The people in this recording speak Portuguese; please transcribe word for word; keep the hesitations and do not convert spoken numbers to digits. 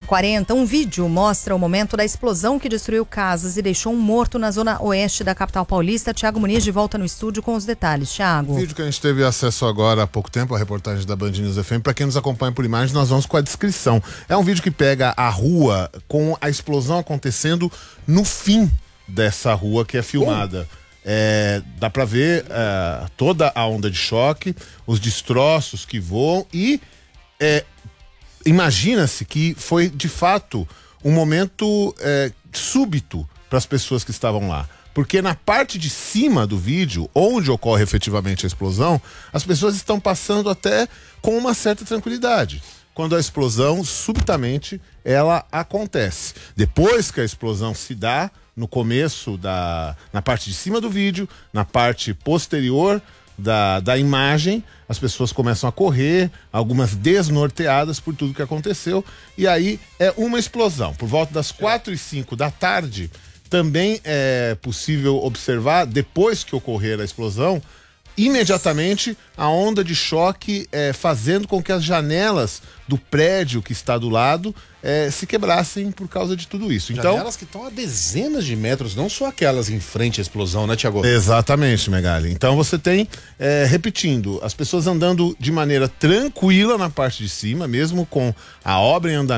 quarenta, um vídeo mostra o momento da explosão que destruiu casas e deixou um morto na zona oeste da capital paulista. Tiago Muniz de volta no estúdio com os detalhes. Tiago. O vídeo que a gente teve acesso agora há pouco tempo, a reportagem da Band News F M, para quem nos acompanha por imagem, nós vamos com a descrição. É um vídeo que pega a rua com a explosão acontecendo no fim dessa rua que é filmada. Oh. É, dá pra ver é, toda a onda de choque, os destroços que voam e é, imagina-se que foi de fato um momento é, súbito para as pessoas que estavam lá. Porque na parte de cima do vídeo, onde ocorre efetivamente a explosão, as pessoas estão passando até com uma certa tranquilidade. Quando a explosão, subitamente, ela acontece. Depois que a explosão se dá, no começo, da, na parte de cima do vídeo, na parte posterior da, da imagem, as pessoas começam a correr, algumas desnorteadas por tudo que aconteceu, e aí é uma explosão. Por volta das quatro e cinco da tarde, também é possível observar, depois que ocorrer a explosão, imediatamente a onda de choque é, fazendo com que as janelas do prédio que está do lado é, se quebrassem por causa de tudo isso. Então, janelas que estão a dezenas de metros, não só aquelas em frente à explosão, né, Tiago? Exatamente, Megali. Então você tem, é, repetindo, as pessoas andando de maneira tranquila na parte de cima, mesmo com a obra em andamento.